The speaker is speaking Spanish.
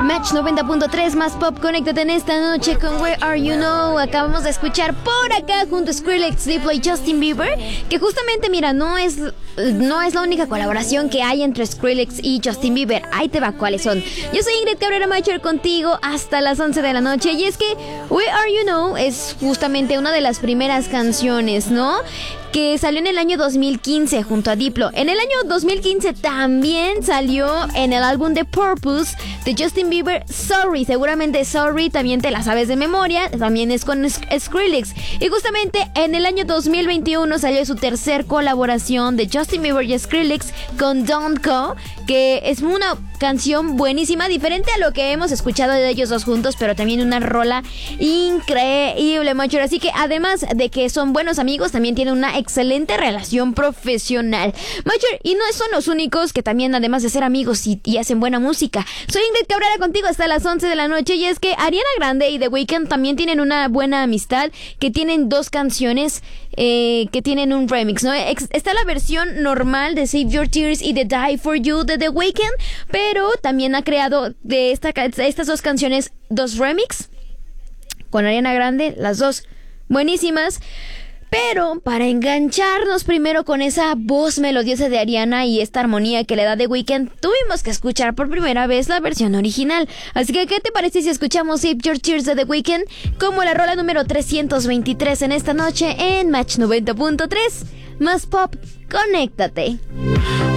Match 90.3 más pop, conéctate en esta noche con Where Are You Now. Acabamos de escuchar por acá junto a Skrillex, Diplo y Justin Bieber, que justamente, mira, no es la única colaboración que hay entre Skrillex y Justin Bieber. Ahí te va cuáles son. Yo soy Ingrid Cabrera Macher contigo hasta las 11 de la noche. Y es que Where Are You Now es justamente una de las primeras canciones, ¿no?, que salió en el año 2015 junto a Diplo. En el año 2015 también salió en el álbum The Purpose de Justin Bieber, Sorry. Seguramente Sorry también te la sabes de memoria, también es con Skrillex. Y justamente en el año 2021 salió su tercer colaboración de Justin Bieber y Skrillex con Don't Go, que es una canción buenísima, diferente a lo que hemos escuchado de ellos dos juntos, pero también una rola increíble, macho. Así que además de que son buenos amigos, también tienen una excelente relación profesional, macho. Y no son los únicos que también, además de ser amigos y hacen buena música. Soy Ingrid Cabrera contigo hasta las 11 de la noche. Y es que Ariana Grande y The Weeknd también tienen una buena amistad, que tienen dos canciones que tienen un remix, ¿no? Está la versión normal de Save Your Tears y de Die For You de The Weeknd, pero también ha creado de estas dos canciones dos remix con Ariana Grande, las dos buenísimas. Pero para engancharnos primero con esa voz melodiosa de Ariana y esta armonía que le da The Weeknd, tuvimos que escuchar por primera vez la versión original. Así que, ¿qué te parece si escuchamos Save Your Tears de The Weeknd como la rola número 323 en esta noche en Match 90.3? Más pop, conéctate.